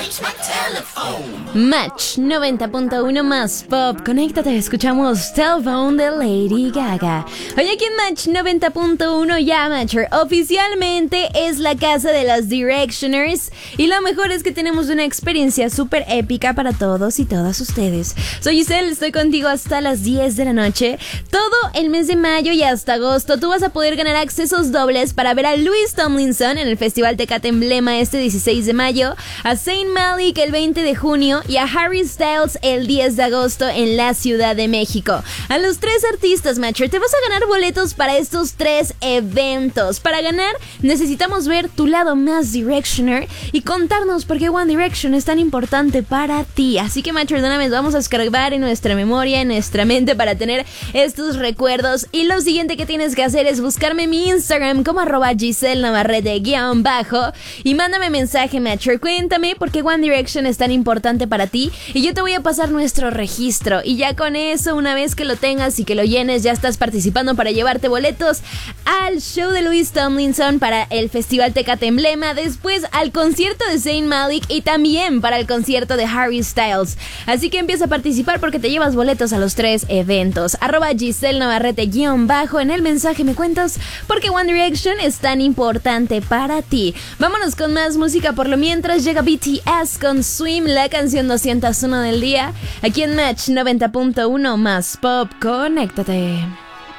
Match 90.1 más pop. Conéctate, escuchamos Telephone de Lady Gaga. Hoy aquí en Match 90.1 ya Matcher oficialmente es la casa de las Directioners. Y lo mejor es que tenemos una experiencia súper épica para todos y todas ustedes. Soy Giselle, estoy contigo hasta las 10 de la noche. Todo el mes de mayo y hasta agosto tú vas a poder ganar accesos dobles para ver a Louis Tomlinson en el Festival Tecate Emblema este 16 de mayo, a Zayn Malik el 20 de junio y a Harry Styles el 10 de agosto en la Ciudad de México. A los tres artistas, Matcher, te vas a ganar boletos para estos tres eventos. Para ganar necesitamos ver tu lado más Directioner y contarnos por qué One Direction es tan importante para ti. Así que, Matcher, de una vez vamos a escarbar en nuestra memoria, en nuestra mente para tener estos recuerdos. Y lo siguiente que tienes que hacer es buscarme en mi Instagram como @GiselleNavarrete_ y mándame mensaje, Matcher. Cuéntame por qué One Direction es tan importante para ti y yo te voy a pasar nuestro registro. Y ya con eso, una vez que lo tengas y que lo llenes, ya estás participando para llevarte boletos al show de Louis Tomlinson para el Festival Tecate Emblema, después al concierto de Zayn Malik y también para el concierto de Harry Styles. Así que empieza a participar porque te llevas boletos a los tres eventos. @GiselleNavarrete_ en el mensaje me cuentas por qué One Direction es tan importante para ti. Vámonos con más música. Por lo mientras llega BTS con Swim, la canción 201 del día, aquí en Match 90.1 más pop. Conéctate.